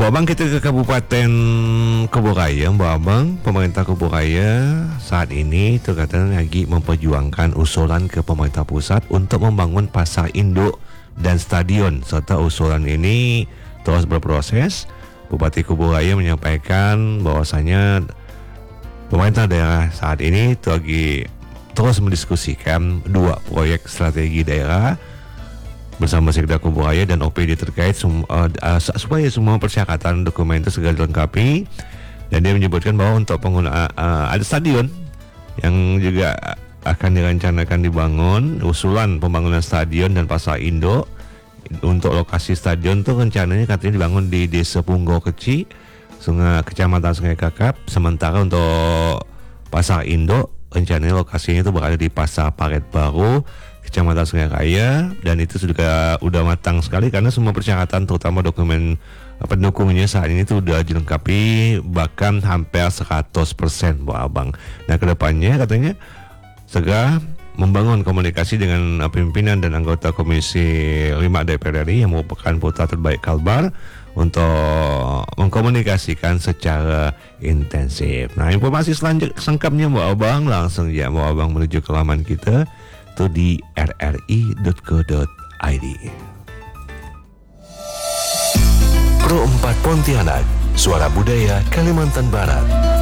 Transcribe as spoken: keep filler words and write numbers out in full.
Mbak Abang, kita ke Kabupaten Kuburaya. Mbak Abang, pemerintah Kuburaya saat ini itu katanya lagi memperjuangkan usulan ke pemerintah pusat untuk membangun pasar induk dan stadion, serta usulan ini terus berproses. Bupati Kuburaya menyampaikan bahwasanya pemerintah daerah saat ini itu lagi terus mendiskusikan dua proyek strategi daerah bersama Sekda Kuburaya dan O P D terkait sum, uh, uh, supaya semua persyaratan dokumen itu segera dilengkapi. Dan dia menyebutkan bahwa untuk pengguna uh, ada stadion yang juga akan direncanakan dibangun. Usulan pembangunan stadion dan pasar induk. Untuk lokasi stadion tuh rencananya katanya dibangun di Desa Punggo Kecil, Sungai Kecamatan Sungai Kakap. Sementara untuk pasar induk rencananya lokasinya itu berada di Pasar Paret Baru, Kecamatan Sungai Raya, dan itu sudah udah matang sekali karena semua persyaratan terutama dokumen pendukungnya saat ini itu udah dilengkapi bahkan hampir seratus persen, Bu Abang. Nah, kedepannya katanya segera membangun komunikasi dengan pimpinan dan anggota Komisi lima D P R R I yang merupakan putra terbaik Kalbar untuk mengkomunikasikan secara intensif. Nah, informasi selanjutnya sengkapnya Bu Abang, langsung ya Bu Abang menuju ke laman kita itu di r r i dot co dot i d. Pro empat Pontianak, suara budaya Kalimantan Barat.